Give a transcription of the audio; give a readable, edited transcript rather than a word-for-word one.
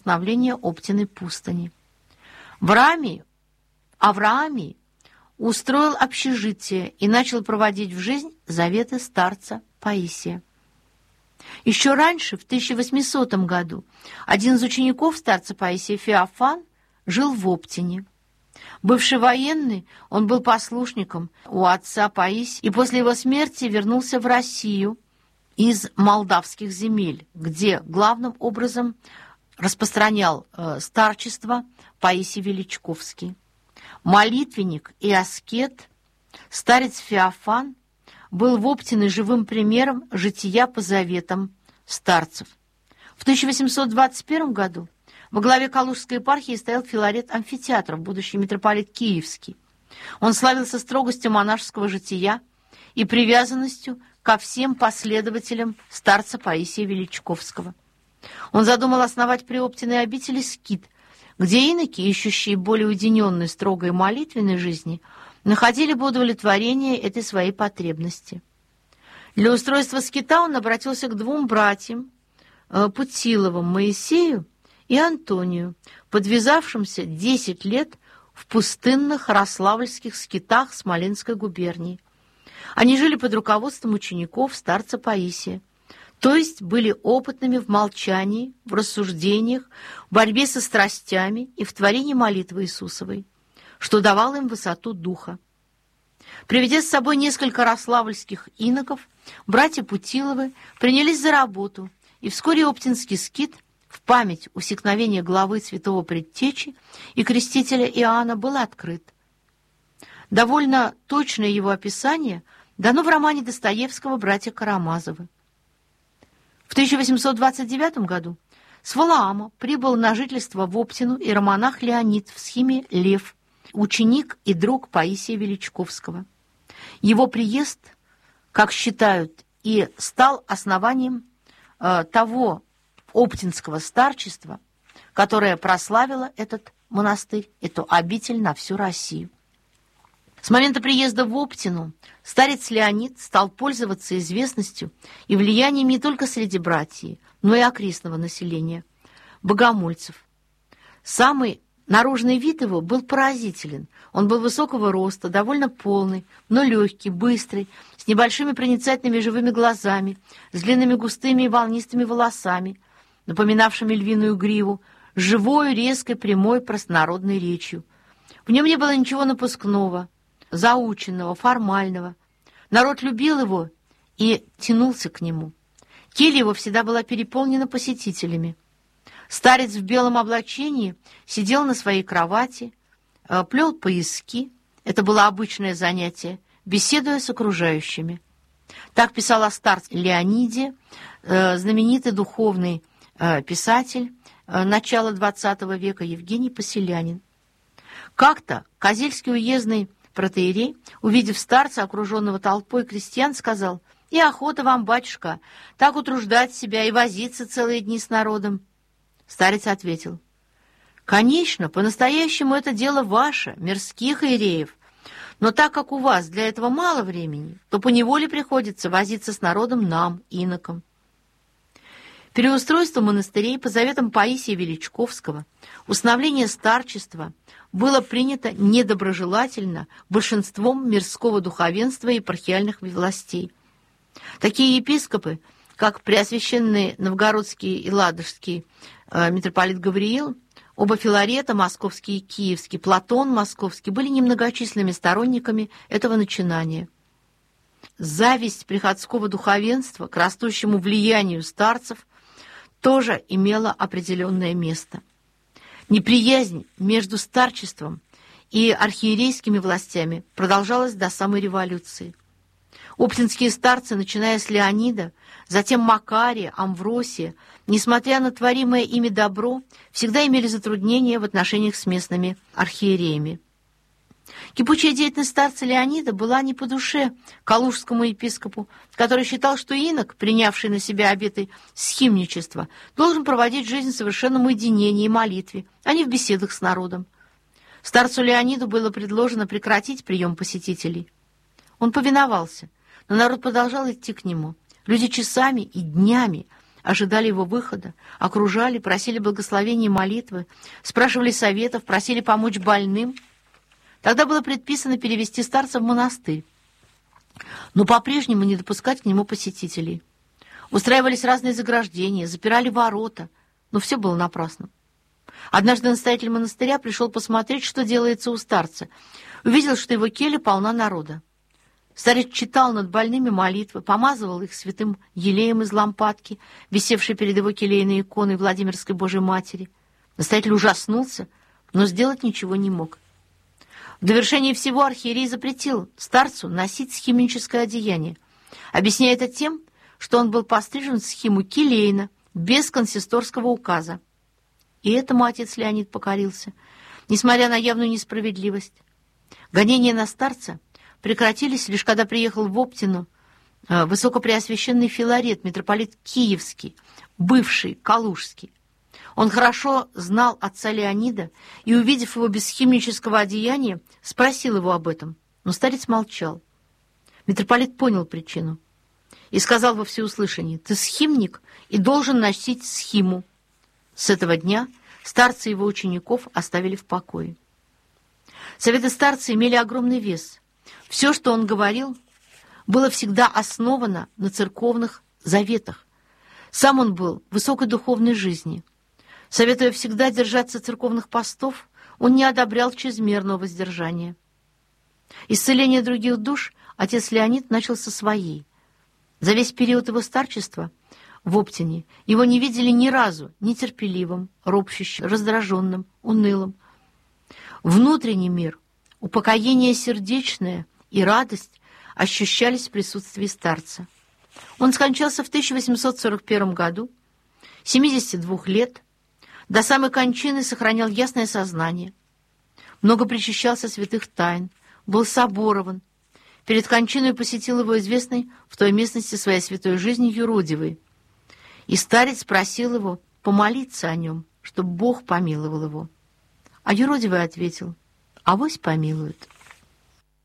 восстановления Оптиной пустыни. Авраамий устроил общежитие и начал проводить в жизнь заветы старца Паисия. Еще раньше, в 1800 году, один из учеников старца Паисия, Феофан, жил в Оптине. Бывший военный, он был послушником у отца Паисия и после его смерти вернулся в Россию из молдавских земель, где главным образом распространял старчество Паисий Величковский. Молитвенник и аскет, старец Феофан был в Оптине живым примером жития по заветам старцев. В 1821 году во главе Калужской епархии стоял Филарет Амфитеатров, будущий митрополит Киевский. Он славился строгостью монашеского жития и привязанностью ко всем последователям старца Паисия Величковского. Он задумал основать при Оптиной обители скит, где иноки, ищущие более уединенной, строгой молитвенной жизни, находили бы удовлетворение этой своей потребности. Для устройства скита он обратился к двум братьям, Путиловым Моисею и Антонию, подвязавшимся 10 лет в пустынных рославльских скитах Смоленской губернии. Они жили под руководством учеников старца Паисия, то есть были опытными в молчании, в рассуждениях, в борьбе со страстями и в творении молитвы Иисусовой, что давало им высоту духа. Приведя с собой несколько рославльских иноков, братья Путиловы принялись за работу, и вскоре Оптинский скит в память усекновения главы святого Предтечи и крестителя Иоанна был открыт. Довольно точное его описание дано в романе Достоевского «Братья Карамазовы». В 1829 году с Валаама прибыл на жительство в Оптину иеромонах Леонид в схиме Лев, ученик и друг Паисия Величковского. Его приезд, как считают, и стал основанием того оптинского старчества, которое прославило этот монастырь, эту обитель на всю Россию. С момента приезда в Оптину старец Леонид стал пользоваться известностью и влиянием не только среди братьев, но и окрестного населения, богомольцев. Самый наружный вид его был поразителен. Он был высокого роста, довольно полный, но легкий, быстрый, с небольшими проницательными живыми глазами, с длинными густыми и волнистыми волосами, напоминавшими львиную гриву, с живой, резкой, прямой, простонародной речью. В нем не было ничего напускного, заученного, формального. Народ любил его и тянулся к нему. Келья его всегда была переполнена посетителями. Старец в белом облачении сидел на своей кровати, плел пояски, это было обычное занятие, беседуя с окружающими. Так писал о старце Леониде, знаменитый духовный писатель начала XX века Евгений Поселянин. Как-то Козельский уездный протоиерей, увидев старца, окруженного толпой крестьян, сказал: «И охота вам, батюшка, так утруждать себя и возиться целые дни с народом». Старец ответил: «Конечно, по-настоящему это дело ваше, мирских иереев, но так как у вас для этого мало времени, то поневоле приходится возиться с народом нам, инокам». Переустройство монастырей по заветам Паисия Величковского, установление старчества было принято недоброжелательно большинством мирского духовенства и епархиальных властей. Такие епископы, как преосвященный новгородский и ладожский митрополит Гавриил, оба Филарета, московский и киевский, Платон московский, были немногочисленными сторонниками этого начинания. Зависть приходского духовенства к растущему влиянию старцев тоже имела определенное место. Неприязнь между старчеством и архиерейскими властями продолжалась до самой революции. Оптинские старцы, начиная с Леонида, затем Макария, Амвросия, несмотря на творимое ими добро, всегда имели затруднения в отношениях с местными архиереями. Кипучая деятельность старца Леонида была не по душе калужскому епископу, который считал, что инок, принявший на себя обеты схимничества, должен проводить жизнь в совершенном уединении и молитве, а не в беседах с народом. Старцу Леониду было предложено прекратить прием посетителей. Он повиновался, но народ продолжал идти к нему. Люди часами и днями ожидали его выхода, окружали, просили благословения и молитвы, спрашивали советов, просили помочь больным. Тогда было предписано перевести старца в монастырь, но по-прежнему не допускать к нему посетителей. Устраивались разные заграждения, запирали ворота, но все было напрасно. Однажды настоятель монастыря пришел посмотреть, что делается у старца. Увидел, что его келья полна народа. Старец читал над больными молитвы, помазывал их святым елеем из лампадки, висевшей перед его келейной иконой Владимирской Божией Матери. Настоятель ужаснулся, но сделать ничего не мог. В довершение всего архиерей запретил старцу носить схимническое одеяние, объясняя это тем, что он был пострижен в схиму келейно, без консисторского указа. И этому отец Леонид покорился, несмотря на явную несправедливость. Гонения на старца прекратились лишь когда приехал в Оптину высокопреосвященный Филарет, митрополит Киевский, бывший Калужский. Он хорошо знал отца Леонида и, увидев его без схимнического одеяния, спросил его об этом, но старец молчал. Митрополит понял причину и сказал во всеуслышание: «Ты схимник и должен носить схиму». С этого дня старца и его учеников оставили в покое. Советы старца имели огромный вес. Все, что он говорил, было всегда основано на церковных заветах. Сам он был в высокой духовной жизни. Советуя всегда держаться церковных постов, он не одобрял чрезмерного воздержания. Исцеление других душ отец Леонид начал со своей. За весь период его старчества в Оптине его не видели ни разу нетерпеливым, ропщущим, раздраженным, унылым. Внутренний мир, упокоение сердечное и радость ощущались в присутствии старца. Он скончался в 1841 году, 72 лет, до самой кончины сохранял ясное сознание, много причащался святых тайн, был соборован. Перед кончиной посетил его известный в той местности своей святой жизни юродивый. И старец просил его помолиться о нем, чтобы Бог помиловал его. А юродивый ответил: «Авось помилует».